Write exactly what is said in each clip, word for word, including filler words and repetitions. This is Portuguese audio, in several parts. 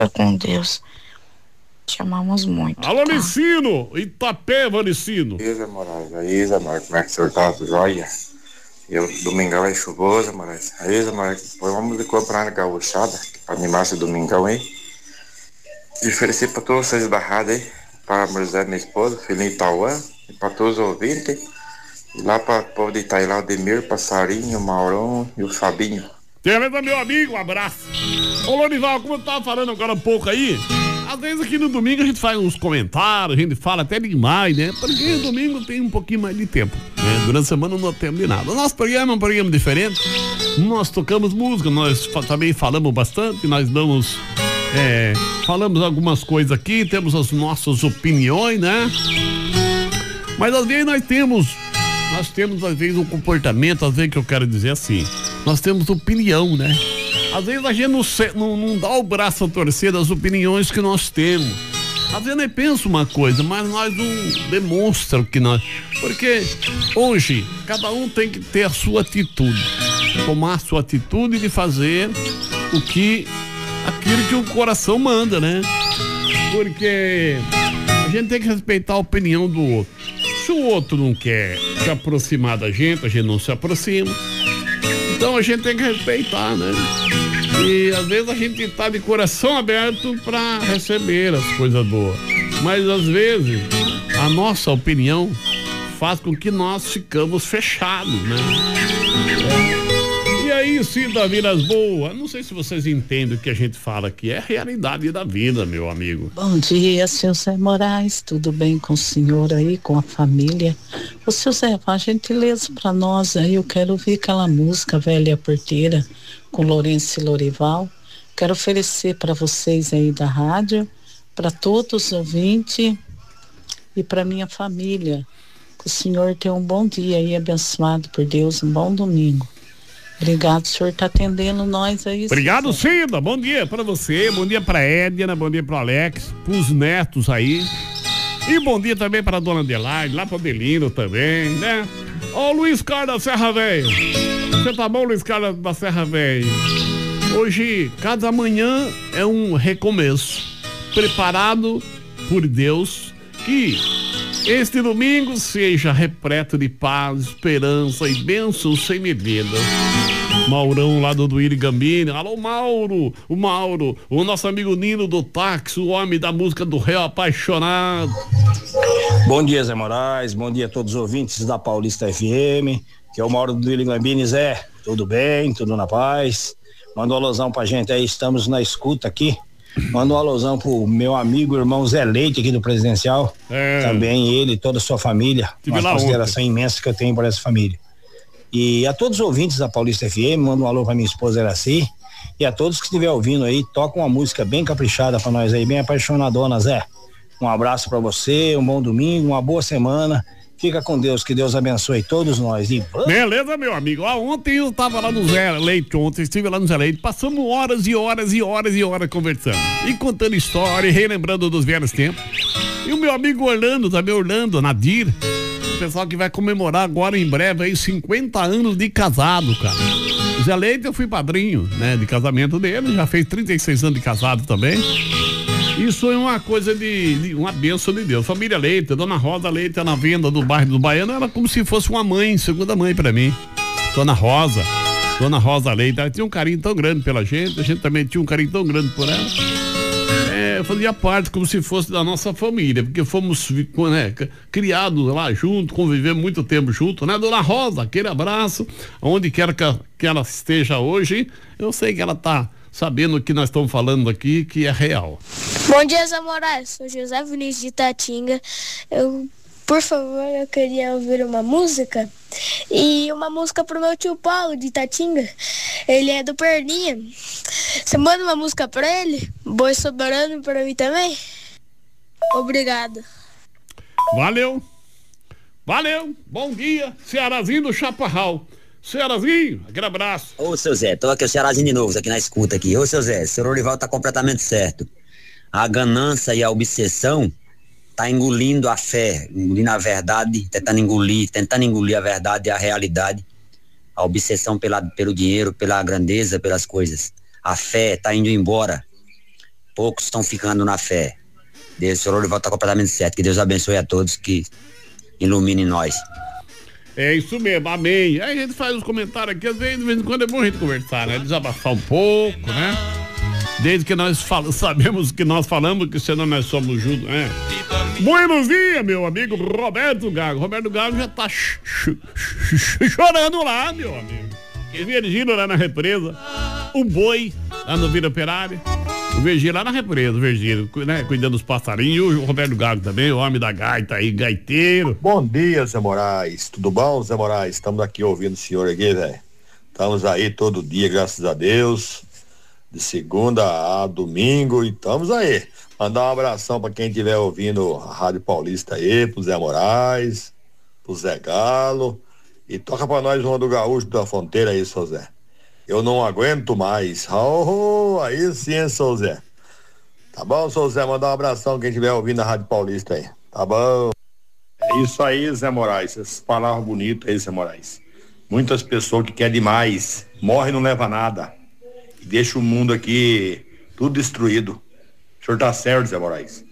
com Deus. Te amamos muito. Alô, tá? Licino, Itapeva, Licino. Isa Moraes, a Isa Moraes, como é que o senhor tá? Joia? Eu, domingão é chuvoso, Moraes. A Isa Moraes, põe uma música pra Ana Gauchada, pra animar esse domingão aí. E oferecer pra todos vocês da rádio aí, pra Moisés, minha esposa, filhinho Tauã, e pra todos os ouvintes. E lá pra povo de Itailá, o Demir, Passarinho, o Maurão e o Fabinho. Beleza, meu amigo, um abraço. Ô, Lorival, como eu tava falando agora um pouco aí, às vezes aqui no domingo a gente faz uns comentários, a gente fala até demais, né? Porque no domingo tem um pouquinho mais de tempo, né? Durante a semana não temos de nada. O nosso programa é um programa diferente, nós tocamos música, nós fa- também falamos bastante, nós damos, é, falamos algumas coisas aqui, temos as nossas opiniões, né? Mas às vezes nós temos, nós temos às vezes um comportamento, às vezes que eu quero dizer assim, nós temos opinião, né? Às vezes a gente não, se, não, não dá o braço a torcer das opiniões que nós temos. Às vezes nós pensa uma coisa, mas nós não demonstra o que nós... Porque hoje, cada um tem que ter a sua atitude. Tomar a sua atitude de fazer o que... aquilo que o coração manda, né? Porque a gente tem que respeitar a opinião do outro. Se o outro não quer se aproximar da gente, a gente não se aproxima. Então a gente tem que respeitar, né? E às vezes a gente tá de coração aberto para receber as coisas boas. Mas às vezes a nossa opinião faz com que nós ficamos fechados, né? É. E aí, Cida Vilas Boas, não sei se vocês entendem o que a gente fala aqui, é a realidade da vida, meu amigo. Bom dia, seu Zé Moraes, tudo bem com o senhor aí, com a família? Ô, seu Zé, faz gentileza pra nós aí, eu quero ouvir aquela música Velha Porteira, com Lourenço e Lorival. Quero oferecer para vocês aí da rádio, para todos os ouvintes e para minha família. Que o senhor tenha um bom dia aí, abençoado por Deus, um bom domingo. Obrigado, o senhor tá atendendo nós aí. Obrigado, Cida. Bom dia pra você, bom dia pra Edna, bom dia pro Alex, pros netos aí. E bom dia também pra dona Adelaide, lá pro Adelino também, né? Ó, Luiz Carlos da Serra Velha. Você tá bom, Luiz Carlos da Serra Velha? Hoje, cada manhã é um recomeço, preparado por Deus, que este domingo seja repleto de paz, esperança e bênçãos sem medida. Maurão lá do Duílio Gambini. Alô, Mauro, o Mauro, o nosso amigo Nino do táxi, o homem da música do Réu Apaixonado. Bom dia, Zé Moraes, bom dia a todos os ouvintes da Paulista F M, que é o Mauro do Duílio Gambini. Zé, tudo bem, tudo na paz? Manda um alusão pra gente aí, estamos na escuta aqui. Manda um alusão pro meu amigo, irmão Zé Leite aqui do Presidencial, é. Também ele, toda a sua família, Tive uma consideração ontem. Imensa que eu tenho por essa família. E a todos os ouvintes da Paulista F M, manda um alô pra minha esposa Eraci, e a todos que estiver ouvindo aí, toca uma música bem caprichada pra nós aí, bem apaixonadona, Zé. Um abraço pra você, um bom domingo, uma boa semana. Fica com Deus, que Deus abençoe todos nós. E... Beleza, meu amigo. Ó, ontem eu tava lá no Zé Leite, ontem estive lá no Zé Leite, passamos horas e horas e horas e horas conversando. E contando história, e relembrando dos velhos tempos. E o meu amigo Orlando, também Orlando, Nadir, o pessoal que vai comemorar agora em breve aí cinquenta anos de casado, cara. O Zé Leite eu fui padrinho, né, de casamento dele, já fez trinta e seis anos de casado também. Isso é uma coisa de, de uma bênção de Deus. Família Leite, Dona Rosa Leite na venda do bairro do Baiano, ela como se fosse uma mãe, segunda mãe pra mim. Dona Rosa, Dona Rosa Leite, ela tinha um carinho tão grande pela gente, a gente também tinha um carinho tão grande por ela. É, fazia parte como se fosse da nossa família, porque fomos, né, criados lá junto, convivemos muito tempo junto, né? Dona Rosa, aquele abraço, onde quer que, que ela esteja hoje, eu sei que ela tá sabendo o que nós estamos falando aqui, que é real. Bom dia, Zé Moraes. Sou José Vinícius de Itatinga. Eu, por favor, eu queria ouvir uma música. E uma música pro meu tio Paulo de Itatinga. Ele é do Perninha. Você manda uma música pra ele? Boi Soberano pra mim também? Obrigado. Valeu. Valeu. Bom dia, Cearazinho do Chaparral. Cearazinho, aquele abraço. Ô, seu Zé, tô aqui o Cearazinho de novo, aqui na escuta aqui. Ô, seu Zé, seu Lorival tá completamente certo. A ganância e a obsessão tá engolindo a fé, engolindo a verdade, tentando engolir, tentando engolir a verdade e a realidade. A obsessão pela, pelo dinheiro, pela grandeza, pelas coisas. A fé tá indo embora. poucos estão ficando na fé. Deus, o senhor Lorival está completamente certo. Que Deus abençoe a todos, que ilumine nós. É isso mesmo, amém. Aí a gente faz os comentários aqui, às vezes, de vez em quando é bom a gente conversar, né? Desabafar um pouco, né? Desde que nós fal- sabemos que nós falamos, que senão nós somos juntos, né? Buenos dias, meu amigo Roberto Gago. Roberto Gago já tá ch- ch- ch- chorando lá, meu amigo. E Virgílio lá na represa. O boi lá no Vila Operária. O Virgílio lá na represa, o Virgílio, né? Cuidando dos passarinhos. O Roberto Gago também, o homem da gaita aí, gaiteiro. Bom dia, Zé Moraes. Tudo bom, Zé Moraes? Estamos aqui ouvindo o senhor aqui, velho. Estamos aí todo dia, graças a Deus. De segunda a domingo, e estamos aí. Mandar um abração para quem estiver ouvindo a Rádio Paulista aí, pro Zé Moraes, pro Zé Galo. E toca pra nós uma do Gaúcho da Fronteira aí, seu Zé. Eu não aguento mais. Oh, aí sim, seu Zé. Tá bom, seu Zé? Mandar um abração quem estiver ouvindo a Rádio Paulista aí. Tá bom? É isso aí, Zé Moraes. Essas palavras bonitas aí, Zé Moraes. Muitas pessoas que querem demais, morrem e não leva nada. E deixa o mundo aqui tudo destruído. O senhor tá certo, Zé Moraes.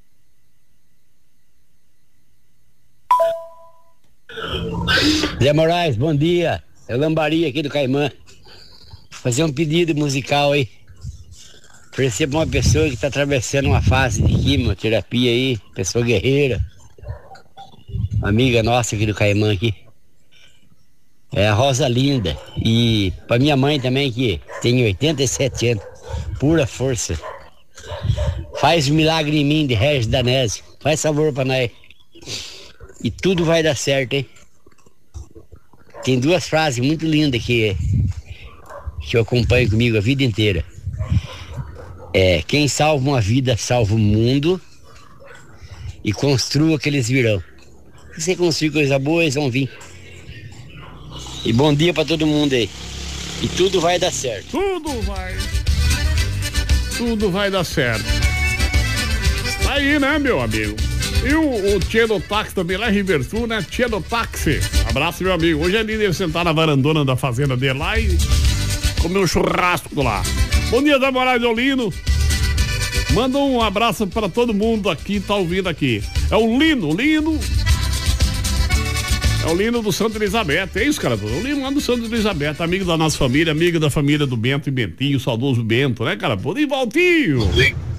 Zé Moraes, bom dia. É o Lambari aqui do Caimã. Fazer um pedido musical aí. Oferecer pra uma pessoa que tá atravessando uma fase de quimioterapia aí, pessoa guerreira. Amiga nossa aqui do Caimã aqui. É a Rosa Linda. E pra minha mãe também, que tem oitenta e sete anos. Pura força. Faz um milagre em mim, de Regis Danese. Faz favor pra nós. E tudo vai dar certo, hein? Tem duas frases muito lindas que, que eu acompanho comigo a vida inteira. É, quem salva uma vida, salva o mundo. E construa que eles virão. Se você construir coisa boa, eles vão vir. E bom dia pra todo mundo aí. E tudo vai dar certo. Tudo vai. Tudo vai dar certo. Tá aí, né, meu amigo? E o, o Tchê do Táxi também lá em Riversul, né? Tchê do Táxi. Abraço, meu amigo. Hoje ele deve sentar na varandona da fazenda dele lá e comer um churrasco lá. Bom dia, Zé Moraes Olino. Manda um abraço pra todo mundo aqui, tá ouvindo aqui. É o Lino, Lino. É o Lino do Santa Elizabeth, é isso, cara? O Lino lá do Santa Elizabeth, amigo da nossa família, amigo da família do Bento e Bentinho, saudoso Bento, né, cara? Pô, e Valtinho.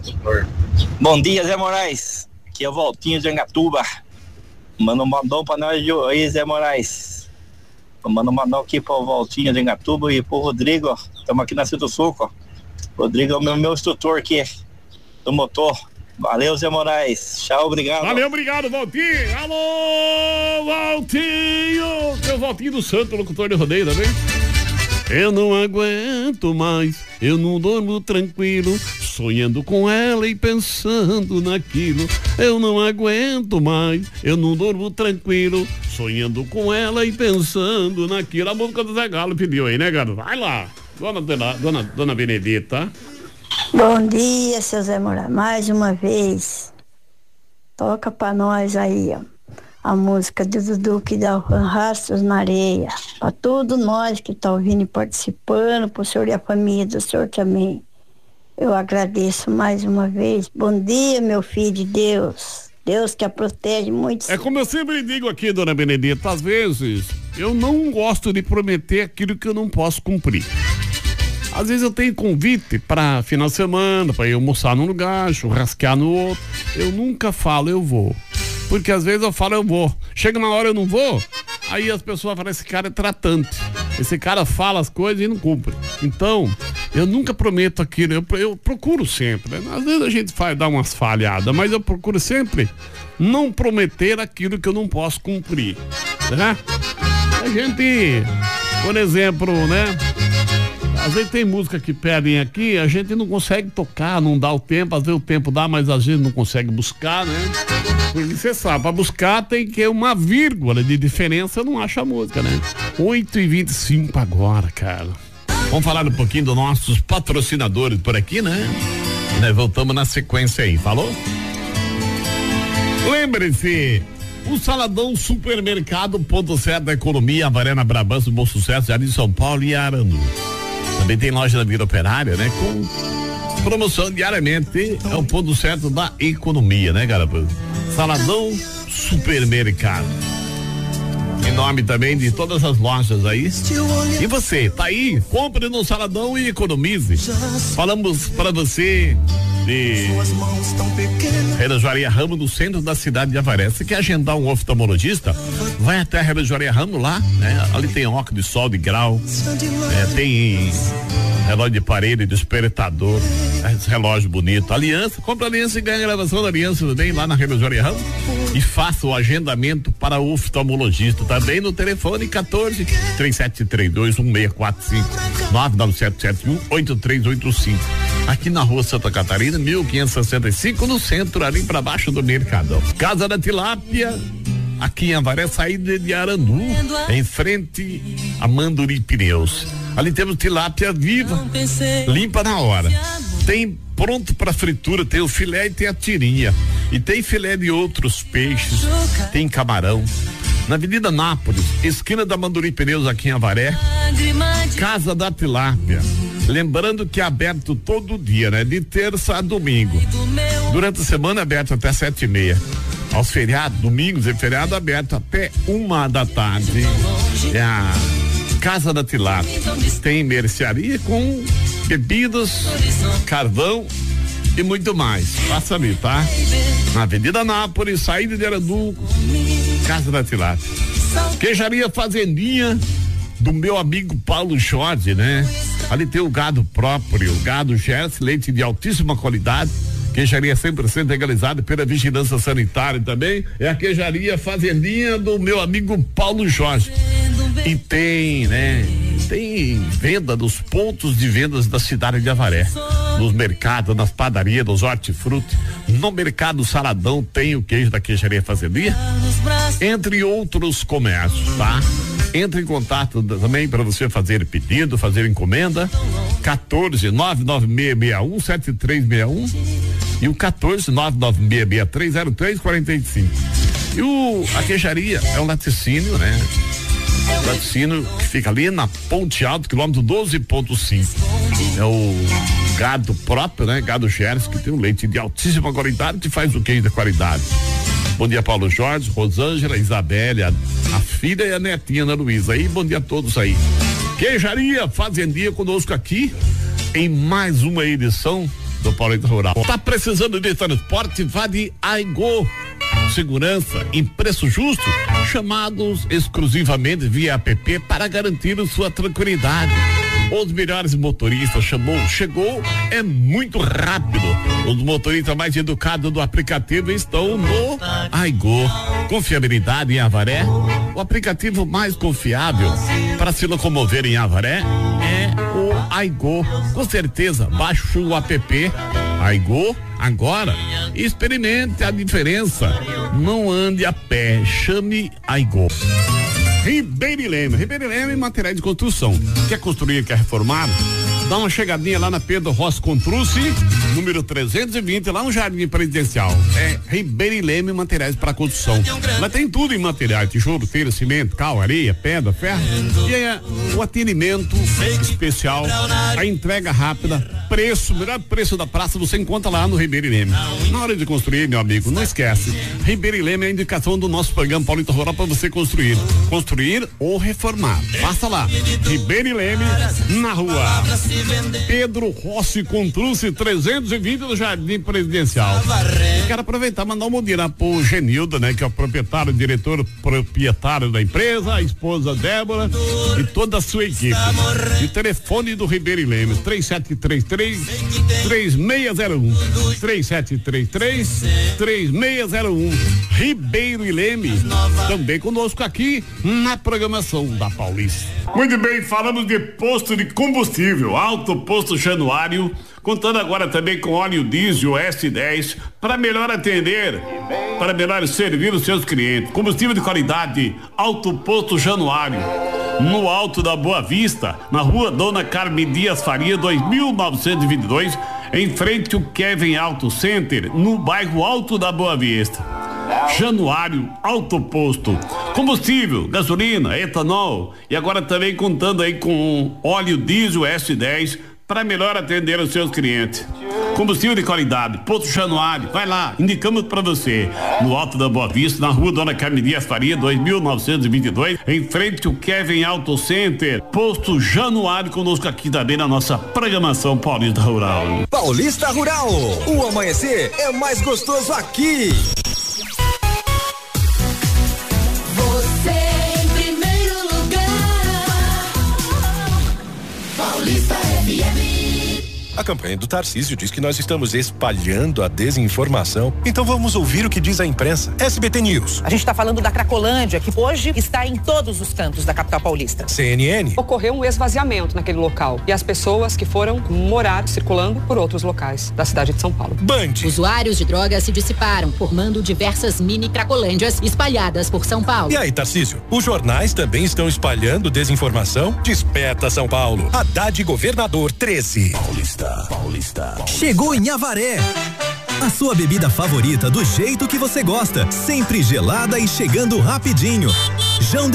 Bom dia, Zé Moraes. Aqui é o Valtinho de Angatuba. Manda um mandão pra nós aí, Zé Moraes. Manda um mandão aqui pro Valtinho de Angatuba e pro Rodrigo, ó. Estamos aqui na Cito Suco, ó. Rodrigo é o meu, meu instrutor aqui do motor. Valeu, Zé Moraes. Tchau, obrigado. Valeu, obrigado, Valtinho. Alô, Valtinho. Meu Valtinho do Santo, locutor de rodeio também. Eu não aguento mais, eu não durmo tranquilo, sonhando com ela e pensando naquilo. Eu não aguento mais, eu não durmo tranquilo, sonhando com ela e pensando naquilo. A música do Zé Galo pediu aí, né, garoto? Vai lá, dona, dona, dona, dona Benedita. Bom dia, seu Zé Moraes. Mais uma vez, toca pra nós aí, ó, a música do Dudu que dá rastros na areia. Pra todos nós que tá ouvindo e participando, pro senhor e a família do senhor também. Eu agradeço mais uma vez. Bom dia, meu filho de Deus. Deus que a protege muito. É como eu sempre digo aqui, dona Benedita, às vezes eu não gosto de prometer aquilo que eu não posso cumprir. Às vezes eu tenho convite para final de semana, para ir almoçar num lugar, churrasquear no outro. Eu nunca falo eu vou. Porque às vezes eu falo eu vou. Chega na hora eu não vou, aí as pessoas falam, esse cara é tratante. Esse cara fala as coisas e não cumpre. Então, eu nunca prometo aquilo, eu, eu procuro sempre. Né? Às vezes a gente faz, dá umas falhadas, mas eu procuro sempre não prometer aquilo que eu não posso cumprir. Né? A gente, por exemplo, né? Às vezes tem música que pedem aqui, a gente não consegue tocar, não dá o tempo, às vezes o tempo dá, mas às vezes não consegue buscar, né? Porque você sabe, pra buscar tem que ter uma vírgula de diferença, não acha a música, né? oito e vinte e cinco agora, cara. Vamos falar um pouquinho dos nossos patrocinadores por aqui, né? E nós voltamos na sequência aí, falou? Lembre-se, o Saladão Supermercado, ponto certo da economia, Avarena, Brabanço, Bom Sucesso, Jardim São Paulo e Aranu. Também tem loja da Vila Operária, né? Com promoção diariamente é o ponto certo da economia, né, cara? Saladão Supermercado. Em nome também de todas as lojas aí. E você, tá aí? Compre no Saladão e economize. Falamos para você de Relojoaria Ramos, no centro da cidade de Avaré. Se quer agendar um oftalmologista, vai até a Relojoaria Ramos lá, né? Ali tem óculos de sol de grau, é, tem relógio de parede, despertador, esse relógio bonito, aliança, compra aliança e ganha a gravação da aliança também lá na Relojoaria Ramos e faça o agendamento para o oftalmologista também no telefone quatorze, três sete três dois, um seis quatro cinco, nove nove sete sete um, oito três oito cinco. Aqui na rua Santa Catarina, mil quinhentos e sessenta e cinco, no centro, ali para baixo do Mercadão. Casa da Tilápia, aqui em Avaré, saída de Arandu, em frente a Manduri Pneus. Ali temos tilápia viva, limpa na hora. Tem pronto para fritura, tem o filé e tem a tirinha. E tem filé de outros peixes, tem camarão. Na Avenida Nápoles, esquina da Manduri Pneus, aqui em Avaré, Casa da Tilápia. Lembrando que é aberto todo dia, né? De terça a domingo. Durante a semana é aberto até sete e meia. Aos feriados, domingos e feriado aberto até uma da tarde. É a Casa da Tilápia. Tem mercearia com bebidas, carvão e muito mais. Passa ali, tá? Na Avenida Nápoles, saída de Arandu, Casa da Tilápia. Queijaria Fazendinha do meu amigo Paulo Jorge, né? Ali tem o gado próprio, o gado Gerson, leite de altíssima qualidade. Queijaria cem por cento legalizada pela Vigilância Sanitária também. É a Queijaria Fazendinha do meu amigo Paulo Jorge. E tem, né? Tem venda nos pontos de vendas da cidade de Avaré. Nos mercados, nas padarias, nos hortifruti. No mercado Saladão tem o queijo da Queijaria Fazendinha. Entre outros comércios, tá? Entre em contato também para você fazer pedido, fazer encomenda. quatorze, nove nove seis seis um, sete três seis um. E o quatorze, nove nove seis seis três zero três quatro cinco. E o, a queijaria é um laticínio, né? Laticínio que fica ali na Ponte Alto, quilômetro doze ponto cinco. É o gado próprio, né? Gado Gerson, que tem um leite de altíssima qualidade, que faz o queijo de qualidade. Bom dia, Paulo Jorge, Rosângela, Isabelle, a, a filha e a netinha Ana Luísa aí. Bom dia a todos aí. Queijaria Fazendinha conosco aqui em mais uma edição do Paulista Rural. Tá precisando de transporte? Vá de Aigo. Segurança em preço justo, chamados exclusivamente via app para garantir sua tranquilidade. Os melhores motoristas chamou, chegou, é muito rápido. Os motoristas mais educados do aplicativo estão no Aigo. Confiabilidade em Avaré. O aplicativo mais confiável para se locomover em Avaré é o Aigo. Com certeza, baixe o app Aigo agora e experimente a diferença. Não ande a pé, chame Aigo. Ribeiro Leme, Ribeiro Leme, materiais de construção. Quer construir, quer reformar? Dá uma chegadinha lá na Pedro Rossi Contrucci, número trezentos e vinte, lá no Jardim Presidencial. É Ribeiro Leme, materiais para construção. Lá tem tudo em materiais: tijolo, telha, cimento, cal, areia, pedra, ferro. E é o atendimento especial, a entrega rápida, preço, melhor preço da praça você encontra lá no Ribeiro Leme. Na hora de construir, meu amigo, não esquece. Ribeiro Leme é a indicação do nosso programa Paulista Rural para você construir. Construir ou reformar. Passa lá. Ribeiro Leme, na rua Pedro Rossi Contrucci, trezentos e vinte do Jardim Presidencial. Quero aproveitar e mandar um bom dia pro Genilda, né? Que é o proprietário, diretor proprietário da empresa, a esposa Débora e toda a sua equipe. E o telefone do Ribeiro Leme, três sete três três, três seis zero um. três sete três três, três seis zero um. Ribeiro Leme, também conosco aqui na programação da Paulista. Muito bem, falamos de posto de combustível, Alto Posto Januário, contando agora também com óleo diesel S dez para melhor atender, para melhor servir os seus clientes. Combustível de qualidade, Alto Posto Januário, no Alto da Boa Vista, na rua Dona Carmen Dias Faria, dois mil novecentos e vinte e dois, em frente ao Kevin Auto Center, no bairro Alto da Boa Vista. Januário Alto Posto, combustível, gasolina, etanol e agora também contando aí com óleo diesel S dez para melhor atender os seus clientes. Combustível de qualidade, Posto Januário, vai lá, indicamos pra você. No Alto da Boa Vista, na rua Dona Carmen Dias Faria, dois mil novecentos e vinte e dois, em frente ao Kevin Auto Center. Posto Januário conosco aqui também na nossa programação Paulista Rural. Paulista Rural, o amanhecer é mais gostoso aqui. Você em primeiro lugar. Paulista F M. A campanha do Tarcísio diz que nós estamos espalhando a desinformação. Então vamos ouvir o que diz a imprensa. S B T News. A gente está falando da Cracolândia, que hoje está em todos os cantos da capital paulista. C N N. Ocorreu um esvaziamento naquele local e as pessoas que foram morar circulando por outros locais da cidade de São Paulo. Band. Usuários de drogas se dissiparam, formando diversas mini Cracolândias espalhadas por São Paulo. E aí, Tarcísio, os jornais também estão espalhando desinformação? Desperta São Paulo. Haddad Governador treze. Paulista. Paulista. Chegou em Avaré. A sua bebida favorita do jeito que você gosta, sempre gelada e chegando rapidinho. Jão